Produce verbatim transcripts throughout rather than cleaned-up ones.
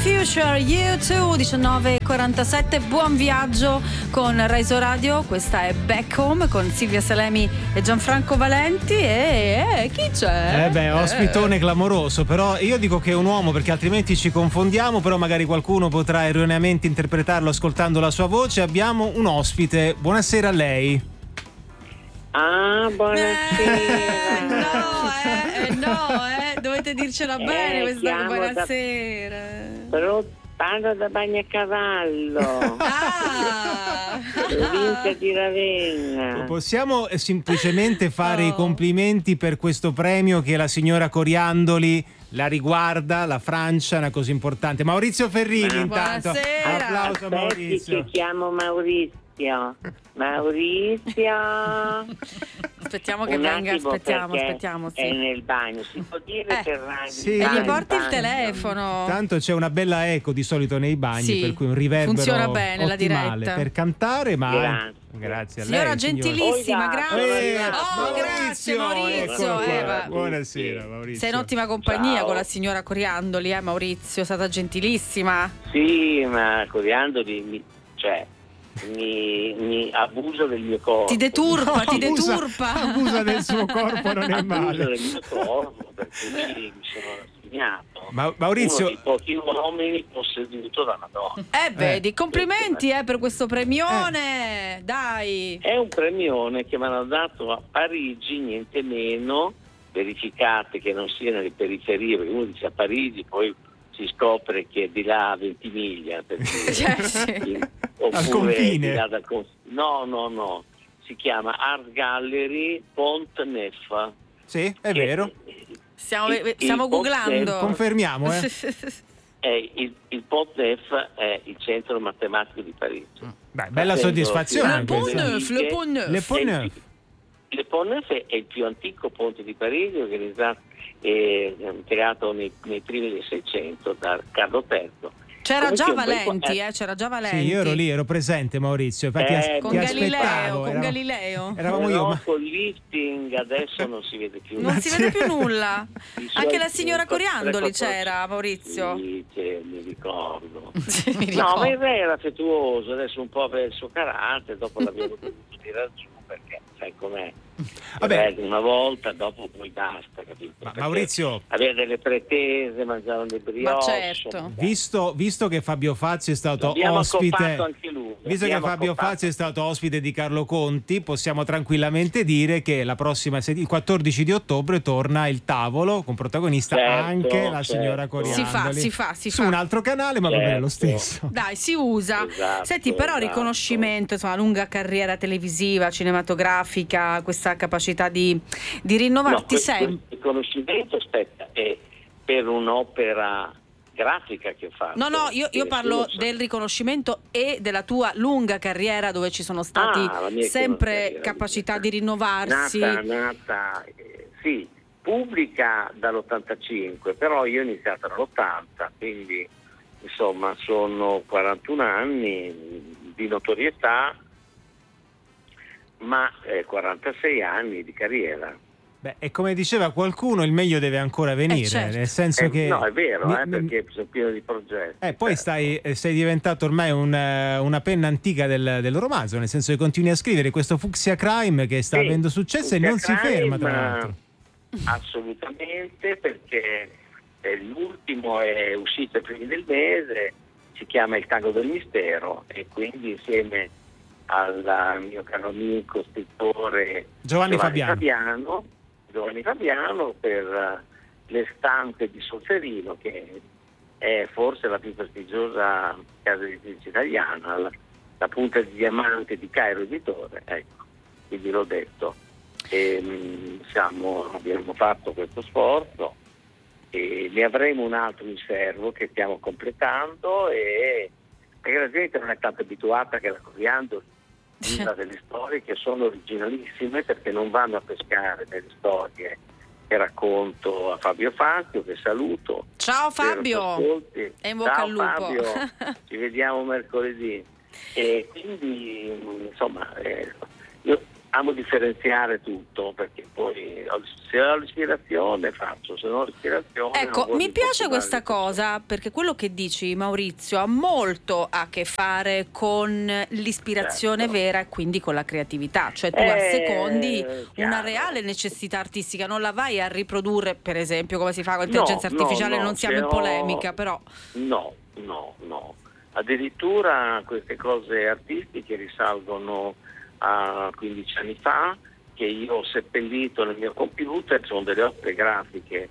Future, U due, diciannove e quarantasette. Buon viaggio con Raiso Radio. Questa è Back Home con Silvia Salemi e Gianfranco Valenti. E eh, chi c'è? Eh beh, ospitone clamoroso. Però io dico che è un uomo, perché altrimenti ci confondiamo. Però magari qualcuno potrà erroneamente interpretarlo ascoltando la sua voce. Abbiamo un ospite. Buonasera a lei. Ah, buonasera. Eh, no, eh, eh, no, eh, dovete dircela Eh, bene questa chiamo buonasera. Da, però parlo da Bagnacavallo, Ah! provincia di Ravenna. Possiamo eh, semplicemente fare Oh. i complimenti per questo premio che la signora Coriandoli la riguarda, la Francia, una cosa importante. Maurizio Ferrini, Ma- intanto. Buonasera. Applauso a Aspetti Maurizio. che chiamo Maurizio. Maurizio. Aspettiamo che Un venga, attimo, aspettiamo, perché aspettiamo, sì. è nel bagno, si può dire Eh, per radio? sì. E Ah, gli in porti il bagno. telefono. Tanto c'è una bella eco di solito nei bagni, Sì, per cui un riverbero funziona bene la ottimale diretta. per cantare, ma Grazie. grazie a Signora lei, gentilissima, Oiga, grazie. Eh, Oh, grazie Maurizio. eccolo Eh, qua. va- Buonasera Maurizio. Sei in ottima compagnia Ciao. con la signora Coriandoli, eh Maurizio, è stata gentilissima. Sì, ma Coriandoli mi, cioè, mi, mi abusa del mio corpo. Ti deturpa, ti Abusa- deturpa. abusa del suo corpo, non è Abusa male. del mio corpo, per cui mi sono rassegnato. Ma- Maurizio- Uno dei pochi uomini posseduto da una donna. Eh, vedi, complimenti eh, per questo premione. Dai. È un premione che mi hanno dato a Parigi, niente meno, verificate che non sia nelle periferie, perché uno dice a Parigi, poi si scopre che è di là a Ventimiglia, per dire. Cioè, sì. Oppure Al confine. di là dal conf- no, no, no, si chiama Art Gallery Pont Neuf. Sì, è vero. Stiamo, Il- stiamo il googlando. Confermiamo, eh. È il, il Pont Neuf è il centro matematico di Parigi. Beh, bella Essendo- soddisfazione Le anche Pont questa. Neuf, le Pont Neuf. Le Pont È il Neuf. più- Le Pont Neuf è il più antico ponte di Parigi, organizzato e creato nei, nei primi del Seicento da Carlo terzo. C'era Comunque già un bel po'- Valenti, eh, eh, c'era già Sì, Valenti. io ero lì, ero presente Maurizio, infatti Eh, as- Con ti Galileo, aspettavo. con eravamo- Galileo. Eravamo io, Però ma... col lifting adesso non si vede più. Non si vede più nulla. I suoi Anche la signora tre- Coriandoli tre- c'era, Maurizio. Sì, che mi ricordo. Sì, mi No, ma ricordo. in realtà era affettuoso, adesso un po' per il suo carattere, dopo l'abbiamo dovuto tirare giù perché sai com'è. Vabbè. Vabbè, una volta, dopo poi basta, capito? Ma Perché Maurizio- aveva delle pretese, mangiavano dei brioche. Ma certo. insomma, Visto, visto che Fabio Fazio è stato L'abbiamo ospite, accoppato anche lui, visto che l'abbiamo Fabio accoppato. Fazio è stato ospite di Carlo Conti, possiamo tranquillamente dire che la prossima sed- il quattordici di ottobre torna il tavolo con protagonista Certo, anche la signora certo. Coriandoli. Si fa, si fa, si su fa. un altro canale, ma va bene lo Certo. stesso. Dai, si usa. Esatto, Senti, però esatto. riconoscimento, insomma, lunga carriera televisiva, cinematografica, questa capacità di, di rinnovarti No, questo sempre. riconoscimento, aspetta, è per un'opera grafica che ho fatto. No, no, io, io Che parlo nessuno sa. del riconoscimento e della tua lunga carriera dove ci sono stati Ah, la mia sempre carriera, capacità diciamo. di rinnovarsi. Nata, nata, eh, sì, pubblica dall'ottantacinque, però io ho iniziato nell'ottanta, quindi insomma sono quarantuno anni di notorietà, ma eh, quarantasei anni di carriera. Beh, e come diceva qualcuno, il meglio deve ancora venire, Eh, certo. nel senso Eh, che... no, è vero, mi- eh, mi- perché sono pieno di progetti. Eh, poi certo. stai, eh, sei diventato ormai un, eh, una penna antica del, del romanzo, nel senso che continui a scrivere questo Fucsia Crime che sta Sì, avendo successo e Fucsia non si Crime, ferma, tra l'altro. Assolutamente, perché eh, l'ultimo è uscito ai primi del mese, si chiama Il Tango del Mistero e quindi insieme al mio caro amico scrittore Giovanni Fabiano. Fabiano, Giovanni Fabiano per eh, Le Stampe di Solferino, che è forse la più prestigiosa casa editrice italiana, la, la punta di diamante di Cairo Editore, ecco, quindi l'ho detto. E, mh, siamo, abbiamo fatto questo sforzo e ne avremo un altro in serbo che stiamo completando, e perché la gente non è tanto abituata che la Coriandoli dica delle storie che sono originalissime, perché non vanno a pescare delle storie che racconto a Fabio Fazio, che saluto. Ciao Spero Fabio, ci ascolti. e in bocca Ciao al lupo. Fabio, ci vediamo mercoledì. E quindi insomma eh, io amo differenziare tutto, perché poi se ho l'ispirazione faccio, se non ho l'ispirazione ecco, non mi piace questa tutto. cosa, perché quello che dici, Maurizio, ha molto a che fare con l'ispirazione Certo. vera e quindi con la creatività, cioè tu Eh, assecondi una chiaro. reale necessità artistica, non la vai a riprodurre, per esempio, come si fa con l'intelligenza No, no, artificiale, no, non siamo se in ho- polemica, però No, no, no. Addirittura queste cose artistiche risalgono a quindici anni fa, che io ho seppellito nel mio computer. Sono delle opere grafiche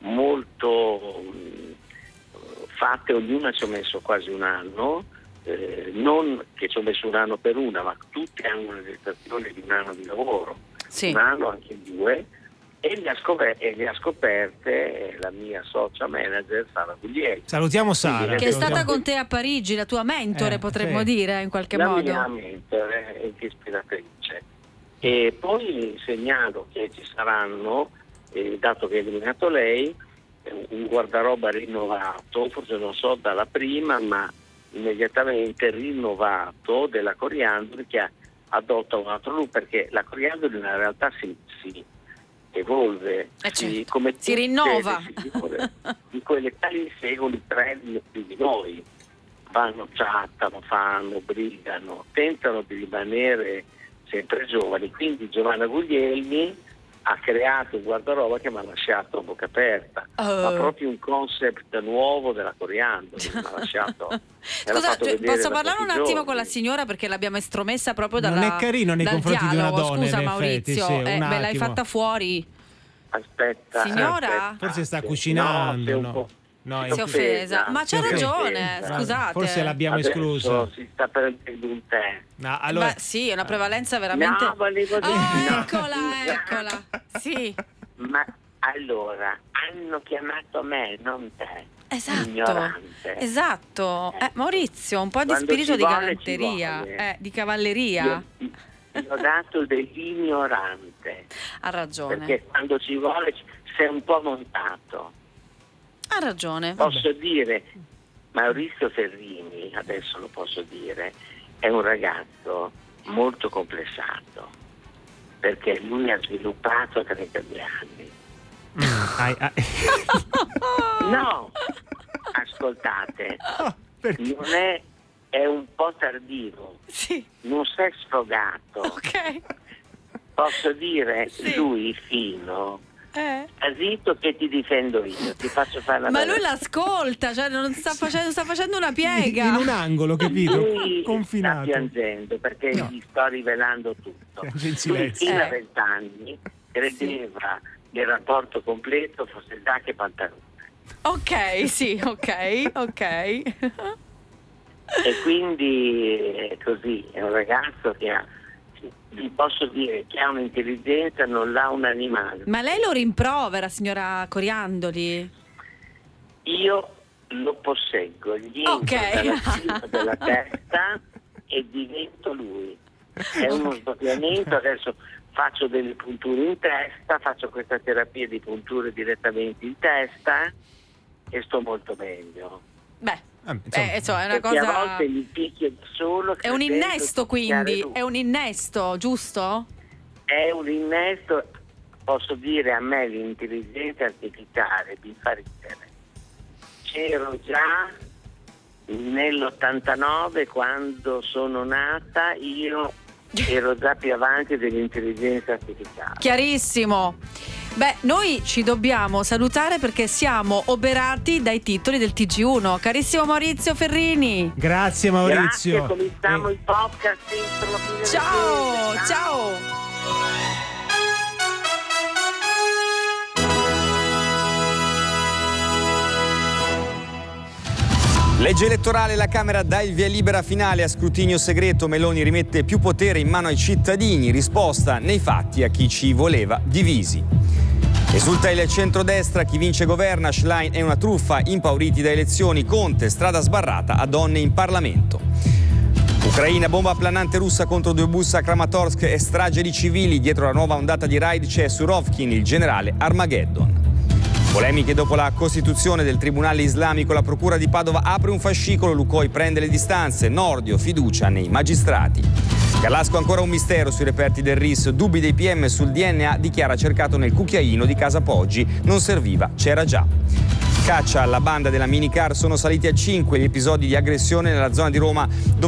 molto mh, fatte, ognuna ci ho messo quasi un anno, eh, non che ci ho messo un anno per una, ma tutte hanno una gestazione di un anno di lavoro, sì. un anno, anche due, e le ha scoperte, e le ha scoperte la mia social manager Sara Guglielmi. Salutiamo Sara. che è stata Salutiamo- con te a Parigi, la tua mentore, Eh, potremmo sì. dire in qualche la modo. mia mentore e che ispiratrice. E poi segnalo che ci saranno, eh, dato che è eliminato lei, eh, un guardaroba rinnovato, forse non so dalla prima, ma immediatamente rinnovato, della Coriandoli, che adotta un altro look, perché la Coriandoli in realtà si, si evolve, Eh, si, certo. come Si tutte rinnova. le figure di quell'età lì seguono i trend più di noi, vanno, chattano, fanno, brigano, tentano di rimanere sempre giovani. Quindi Giovanna Guglielmi ha creato un guardaroba che mi ha lasciato a bocca aperta, Oh. ma proprio un concept nuovo della Coriandoli, mi ha lasciato. me l'ha Scusa, fatto cioè, vedere posso da parlare un pochi attimo giorni. con la signora, perché l'abbiamo estromessa proprio dalla, Non è carino nei dal confronti di una dialogo. donna, Scusa in Maurizio, effetti, sì, eh, un me l'hai attimo. fatta fuori. Aspetta, Signora? aspetta. Forse sta Sì. cucinando, No, sei un no. po'- No, si è Si è un- offesa, ma Si c'ha è offesa. ragione, Offesa. scusate. Forse l'abbiamo Adesso esclusa. si sta prendendo un tè. No, allora, Beh, sì, è una prevalenza veramente. No, volevo dire- Ah, no. eccola, eccola. Sì, Ma allora, hanno chiamato me, non te. esatto. Ignorante. Esatto. Eh, Ecco. Maurizio, un po' di Quando spirito ci di vuole, galanteria, ci vuole. eh, di cavalleria. Io ti ho dato dell'ignorante, Ha ragione. perché quando ci vuole ci- sei un po' montato. Ha ragione. Posso dire, Maurizio Ferrini, adesso lo posso dire, è un ragazzo molto complessato, perché lui ha sviluppato a trentadue anni. Mm, ai- ai- No, ascoltate, Oh, perché? non è, è un po' tardivo, Sì, non si è sfogato. ok. Posso dire, Sì. lui fino, Eh. sta zitto che ti difendo io, ti faccio fare la Ma bella- lui l'ascolta, cioè non sta facendo, sta facendo una piega. In un angolo, capito? Lui Confinato. sta piangendo perché No. gli sto rivelando tutto. Piange in Lui silenzio. fino a Eh. vent'anni credeva che il rapporto completo fosse giacca e pantalone. Ok, sì, ok, ok. E quindi è così, è un ragazzo che ha, vi posso dire, che ha un'intelligenza, non l'ha un animale. Ma lei lo rimprovera, signora Coriandoli? Io lo posseggo, gli Ok. entro dalla cima della testa e divento lui. È uno Ok. sdoppiamento, adesso faccio delle punture in testa, faccio questa terapia di punture direttamente in testa e sto molto meglio. Beh, Ah, insomma. eh, insomma, è una Perché a cosa. volte mi picchio da solo. È un credendo innesto, di picchiare quindi. lui. È un innesto, giusto? È un innesto, posso dire, a me l'intelligenza artificiale mi fa ridere. C'ero già nell'ottantanove quando sono nata, io ero già più avanti dell'intelligenza artificiale. Chiarissimo. Beh, noi ci dobbiamo salutare perché siamo oberati dai titoli del T G uno. Carissimo Maurizio Ferrini. Grazie Maurizio. Grazie, cominciamo Eh, il podcast entro la fine del Ciao, mese. ciao. Legge elettorale, la Camera dà il via libera finale a scrutinio segreto, Meloni rimette più potere in mano ai cittadini, risposta nei fatti a chi ci voleva divisi. Esulta il centrodestra, chi vince governa, Schlein è una truffa, impauriti da elezioni, Conte, strada sbarrata a donne in Parlamento. Ucraina, bomba planante russa contro due bus a Kramatorsk e strage di civili, dietro la nuova ondata di raid c'è Surovkin, il generale Armageddon. Polemiche dopo la costituzione del Tribunale Islamico, la Procura di Padova apre un fascicolo, Lukoil prende le distanze, Nordio, fiducia nei magistrati. Gallasco ancora un mistero sui reperti del R I S, dubbi dei P M sul D N A, dichiara cercato nel cucchiaino di casa Poggi, non serviva, c'era già. Caccia alla banda della minicar, sono saliti a cinque gli episodi di aggressione nella zona di Roma dove